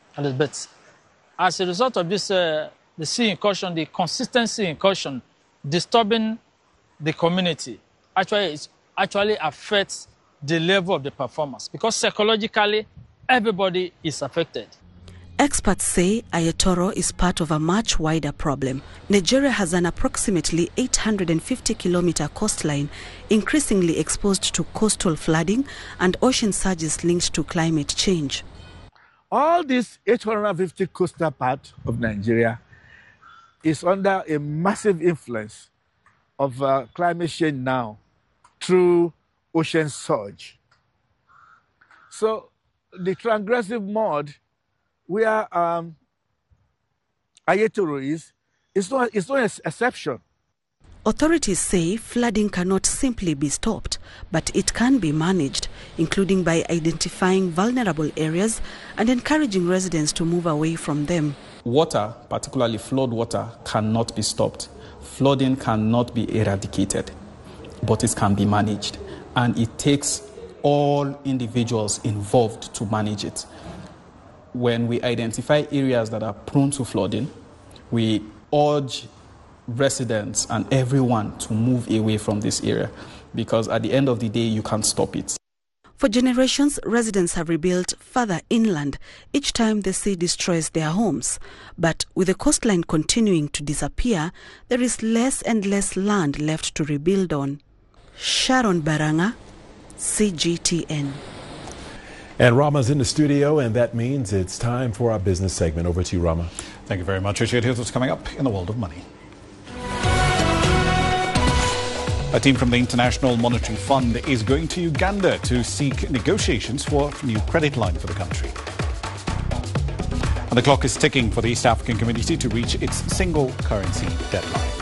But as a result of this, the sea incursion, the consistent sea incursion disturbing the community, actually affects the level of the performance because psychologically, everybody is affected. Experts say Ayatoro is part of a much wider problem. Nigeria has an approximately 850-kilometer coastline, increasingly exposed to coastal flooding and ocean surges linked to climate change. All this 850 coastal part of Nigeria is under a massive influence of climate change now through ocean surge. So the transgressive mode where Ayatoro is not an exception. Authorities say flooding cannot simply be stopped, but it can be managed, including by identifying vulnerable areas and encouraging residents to move away from them. Water, particularly flood water, cannot be stopped. Flooding cannot be eradicated, but it can be managed. And it takes all individuals involved to manage it. When we identify areas that are prone to flooding, we urge residents and everyone to move away from this area because at the end of the day, you can't stop it. For generations, residents have rebuilt further inland each time the sea destroys their homes. But with the coastline continuing to disappear, there is less and less land left to rebuild on. Sharon Baranga, CGTN. And Rama's in the studio, and that means it's time for our business segment. Over to you, Rama. Thank you very much, Richard. Here's what's coming up in the world of money. A team from the International Monetary Fund is going to Uganda to seek negotiations for a new credit line for the country. And the clock is ticking for the East African community to reach its single currency deadline.